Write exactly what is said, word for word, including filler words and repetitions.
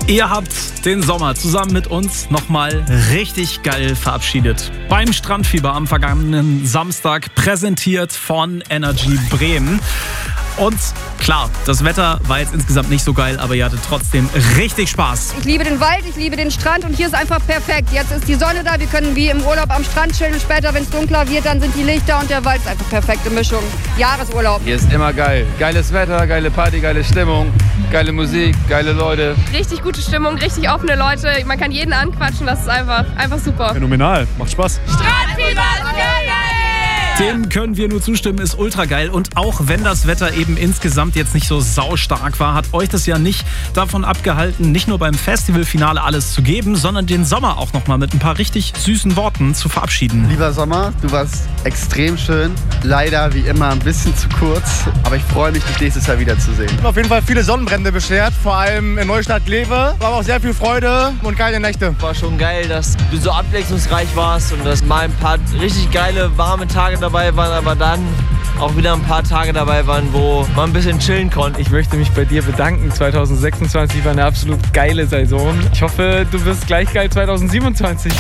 Ihr habt den Sommer zusammen mit uns nochmal richtig geil verabschiedet. Beim Strandfieber am vergangenen Samstag, präsentiert von Energy Bremen. Und klar, das Wetter war jetzt insgesamt nicht so geil, aber ihr hattet trotzdem richtig Spaß. Ich liebe den Wald, ich liebe den Strand und hier ist einfach perfekt. Jetzt ist die Sonne da, wir können wie im Urlaub am Strand chillen und später, wenn es dunkler wird, dann sind die Lichter und der Wald ist einfach perfekte Mischung. Jahresurlaub. Hier ist immer geil. Geiles Wetter, geile Party, geile Stimmung, geile Musik, geile Leute. Richtig gute Stimmung, richtig offene Leute. Man kann jeden anquatschen, das ist einfach, einfach super. Phänomenal, macht Spaß. Strandfieber, geil! Dem können wir nur zustimmen, ist ultra geil. Und auch wenn das Wetter eben insgesamt jetzt nicht so saustark war, hat euch das ja nicht davon abgehalten, nicht nur beim Festivalfinale alles zu geben, sondern den Sommer auch nochmal mit ein paar richtig süßen Worten zu verabschieden. Lieber Sommer, du warst extrem schön. Leider wie immer ein bisschen zu kurz, aber ich freue mich, dich nächstes Jahr wiederzusehen. Auf jeden Fall viele Sonnenbrände beschert, vor allem in Neustadt-Glewe. War aber auch sehr viel Freude und geile Nächte. War schon geil, dass du so abwechslungsreich warst und dass mal ein paar richtig geile, warme Tage dabei waren, aber dann auch wieder ein paar Tage dabei waren, wo man ein bisschen chillen konnte. Ich möchte mich bei dir bedanken. zwanzig sechsundzwanzig war eine absolut geile Saison. Ich hoffe, du wirst gleich geil zwanzig siebenundzwanzig.